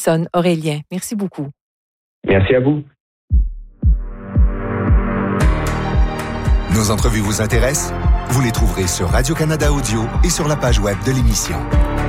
Simpson, Aurélien. Merci beaucoup. Merci à vous. Nos entrevues vous intéressent? Vous les trouverez sur Radio-Canada Audio et sur la page web de l'émission.